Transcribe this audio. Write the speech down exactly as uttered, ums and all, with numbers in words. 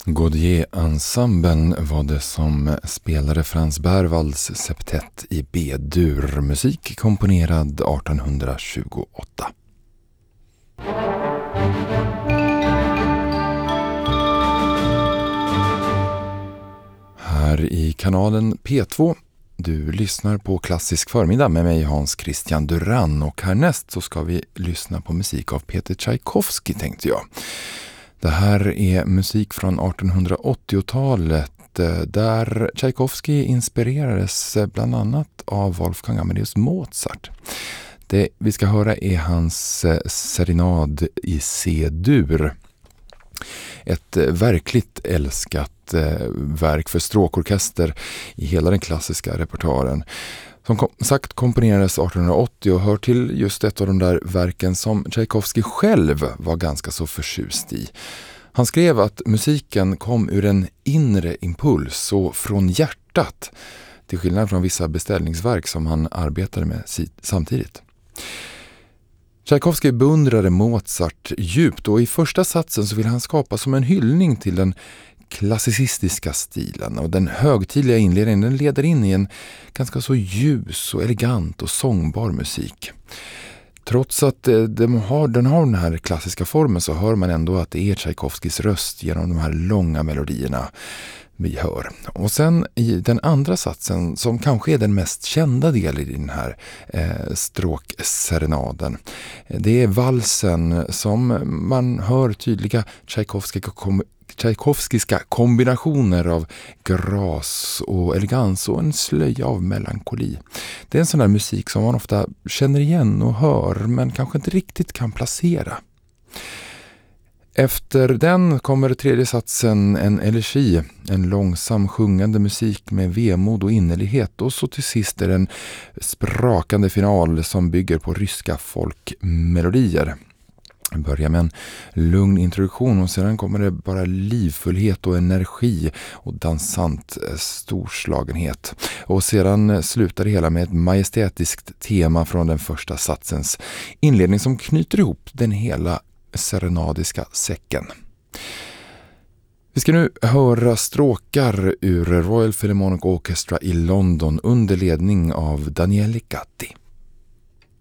Gaudier-ensemblen var det som spelade Frans Berwalds septett i B-dur, musik komponerad arton tjugoåtta. Här i kanalen P två. Du lyssnar på Klassisk förmiddag med mig Hans Christian Duran, och härnäst så ska vi lyssna på musik av Peter Tchaikovsky, tänkte jag. Det här är musik från artonhundraåttiotalet där Tchaikovsky inspirerades bland annat av Wolfgang Amadeus Mozart. Det vi ska höra är hans serenad i C-dur. Ett verkligt älskat verk för stråkorkester i hela den klassiska repertoaren. Som kom, sagt komponerades artonhundraåttio och hör till just ett av de där verken som Tchaikovsky själv var ganska så förtjust i. Han skrev att musiken kom ur en inre impuls och från hjärtat, till skillnad från vissa beställningsverk som han arbetade med samtidigt. Tchaikovsky beundrade Mozart djupt, och i första satsen så vill han skapa som en hyllning till den klassicistiska stilen, och den högtidliga inledningen den leder in i en ganska så ljus och elegant och sångbar musik. Trots att den har, den har den här klassiska formen så hör man ändå att det är Tchaikovskys röst genom de här långa melodierna vi hör. Och sen i den andra satsen, som kanske är den mest kända delen i den här eh, stråkserenaden, det är valsen som man hör tydliga Tchaikovskyska kom- Tchaikovskiska kombinationer av gras och elegans och en slöja av melankoli. Det är en sån där musik som man ofta känner igen och hör men kanske inte riktigt kan placera. Efter den kommer tredje satsen en elegi, en långsam sjungande musik med vemod och innerlighet, och så till sist är en sprakande final som bygger på ryska folkmelodier. Börjar med en lugn introduktion och sedan kommer det bara livfullhet och energi och dansant storslagenhet. Och sedan slutar det hela med ett majestätiskt tema från den första satsens inledning som knyter ihop den hela serenadiska säcken. Vi ska nu höra stråkar ur Royal Philharmonic Orchestra i London under ledning av Daniele Gatti.